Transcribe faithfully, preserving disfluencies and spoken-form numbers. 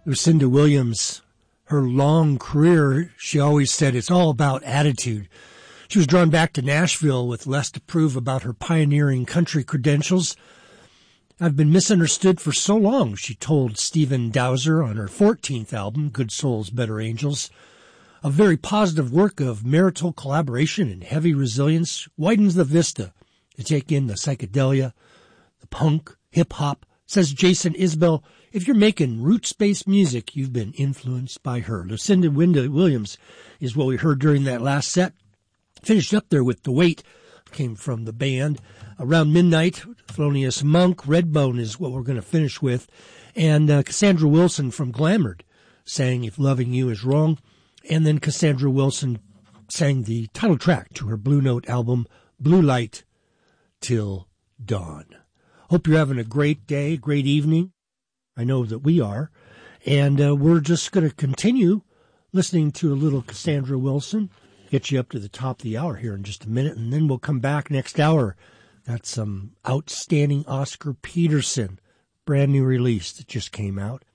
Lucinda Williams, her long career, she always said it's all about attitude. She was drawn back to Nashville with less to prove about her pioneering country credentials. I've been misunderstood for so long, she told Stephen Dowser on her fourteenth album, Good Souls, Better Angels. A very positive work of marital collaboration and heavy resilience widens the vista to take in the psychedelia, the punk, hip-hop. Says Jason Isbell, if you're making roots-based music, you've been influenced by her. Lucinda Williams is what we heard during that last set. Finished up there with The Weight, came from the band. Around midnight, Thelonious Monk, Redbone is what we're going to finish with. And uh, Cassandra Wilson from Glamored sang If Loving You Is Wrong. And then Cassandra Wilson sang the title track to her Blue Note album, Blue Light Till Dawn. Hope you're having a great day, great evening. I know that we are. And uh, we're just going to continue listening to a little Cassandra Wilson, get you up to the top of the hour here in just a minute, and then we'll come back next hour. Got some outstanding Oscar Peterson, brand new release that just came out.